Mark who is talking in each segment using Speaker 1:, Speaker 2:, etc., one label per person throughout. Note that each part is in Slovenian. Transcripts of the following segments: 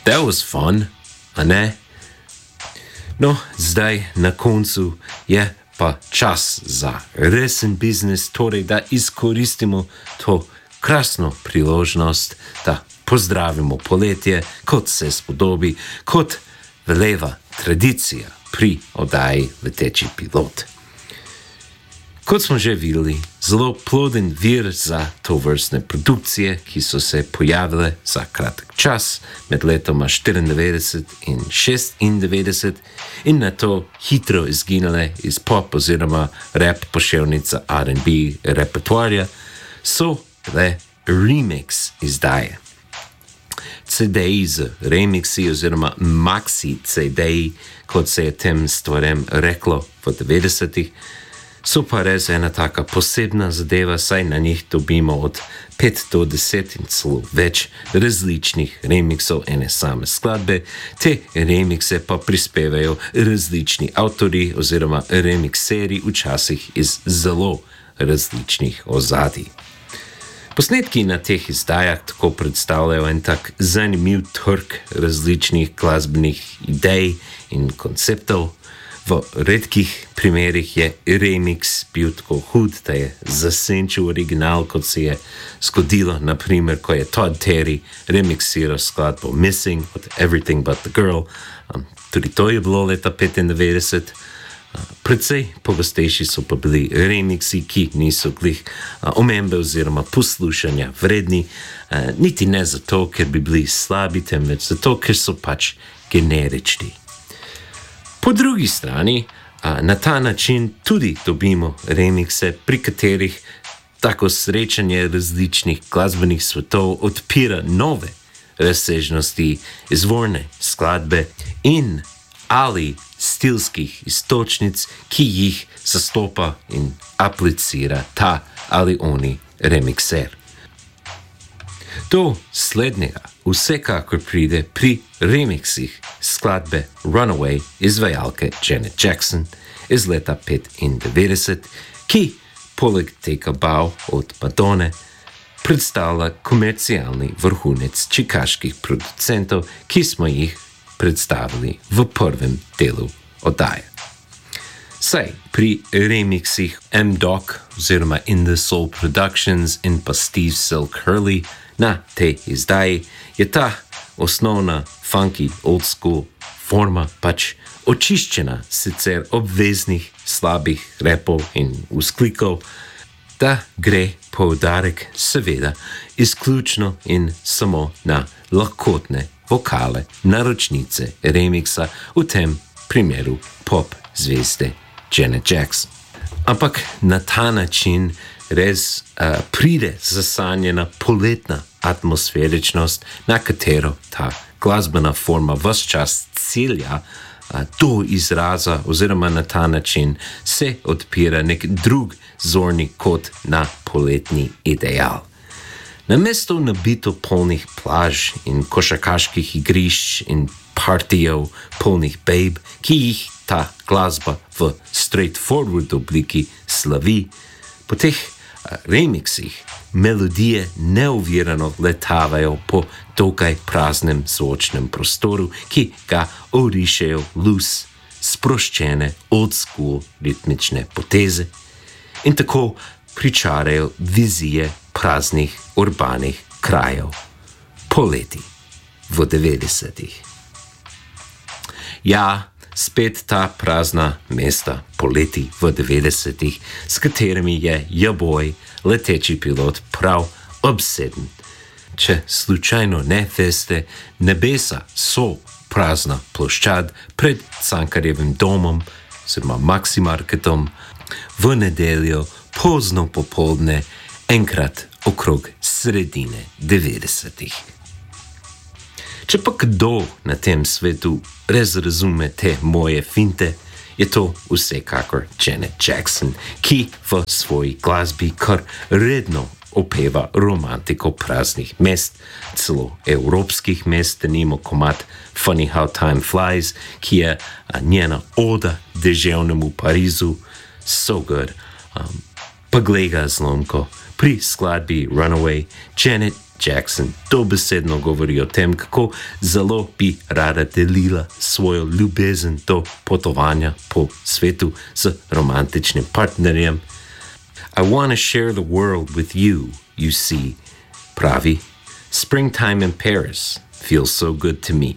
Speaker 1: That was fun, a ne? No, zdaj na koncu je pa čas za resen biznis, torej da izkoristimo to krasno priložnost, da pozdravimo poletje, kot se spodobi, kot veleva tradicija pri oddaji Leteči pilot. Kot smo že videli, zelo ploden vir za to vrstne produkcije, ki so se pojavile za kratek čas med letoma 94 in 96 in na to hitro izginile iz pop oziroma rap poševnica R&B repertoarja, so bile remix izdaje. CD-ji z remixi oziroma maxi CD-ji, kot se je tem stvarem reklo v 90-ih, so pa res ena taka posebna zadeva, saj na njih dobimo od 5 do 10 in celo več različnih remixov ene same skladbe. Te remixe pa prispevajo različni avtori oziroma remixeri, včasih iz zelo različnih ozadij. Posnetki na teh izdajah tako predstavljajo en tak zanimiv trg različnih glasbenih idej in konceptov. V redkih primerih je remix bil tako hud, da je zasenčil original, kot se je zgodilo, naprimer, ko je Todd Terry remixiral skladbo Missing od Everything But The Girl. Tudi to je bilo leta 95. Predvsej pogostejši so pa bili remixi, ki niso glih omembe oziroma poslušanja vredni, niti ne zato, ker bi bili slabi, temveč zato, ker so pač generični. Po drugi strani, na ta način tudi dobimo remikse, pri katerih tako srečanje različnih glasbenih svetov odpira nove razsežnosti izvorne skladbe in ali stilskih iztočnic, ki jih zastopa in aplicira ta ali oni remikser. Do slednjega vsekakor pride pri remixih skladbe Runaway izvajalke Janet Jackson iz leta 95, ki poleg tega Bow od Madone predstavlja komercialni vrhunec čikaških producentov, ki smo jih predstavili v prvem delu oddaje. Saj pri remixih M-Doc oziroma In The Soul Productions in pa Steve Silk Hurley na tej izdaji je ta osnovna funky old school forma pač očiščena sicer obveznih slabih repov in vzklikov, da gre poudarek seveda izključno in samo na lahkotne vokale naročnice remixa, v tem primeru pop zvezde Janet Jackson. Ampak na ta način res pride zasanjena poletna atmosferičnost, na katero ta glasbena forma ves čas cilja do izraza oziroma na ta način se odpira nek drug zorni kot na poletni ideal. Namesto nabito polnih plaž in košarkaških igrišč in partijev polnih babe, ki jih ta glasba v straightforward obliki slavi, po teh remixih melodije neovirano letavajo po dokaj praznem zvočnem prostoru, ki ga orišejo loose, sproščene old school ritmične poteze in tako pričarajo vizije praznih urbanih krajev poleti v 90-ih. Ja, spet ta prazna mesta poleti v 90-ih, s katerimi je Jaboj, leteči pilot, prav obseden. Če slučajno ne veste, nebesa so prazna ploščad pred Cankarjevim domom, oziroma Maximarketom, v nedeljo pozno popoldne, enkrat okrog sredine 90-ih. Če pa kdo na tem svetu res razume te moje finte, je to vsekakor Janet Jackson, ki v svoji glasbi kar redno opeva romantiko praznih mest, celo evropskih mest, denimo komad Funny How Time Flies, ki je njena oda deževnemu Parizu, so good. Pa glej ga zlomko, pri skladbi Runaway Janet Jackson dobesedno govori o tem, kako zelo bi rada delila svojo ljubezen do potovanja po svetu z romantičnim partnerjem. I want to share the world with you, you see, pravi. Springtime in Paris feels so good to me.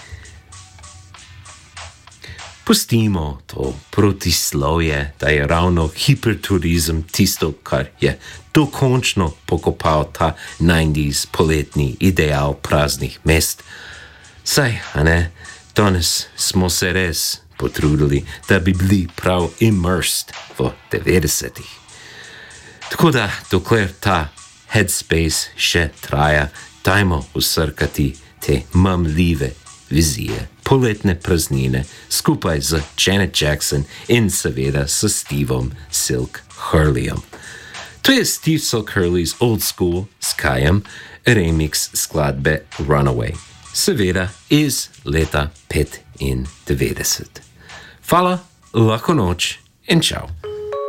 Speaker 1: Pustimo to protislovje, da je ravno hiperturizem tisto, kar je dokončno pokopal ta 90s poletni ideal praznih mest. Saj, danes smo se res potrudili, da bi bili prav immersed v 90-ih. Tako da, dokler ta headspace še traja, dajmo usrkati te mamljive vizije, poletne praznine, skupaj z Janet Jackson in seveda s Stevom Silk Hurleyem. To je Steve Silk Hurley's Old School s Kajem, remix skladbe Runaway, seveda iz leta 95. Hvala, lahko noč in čau.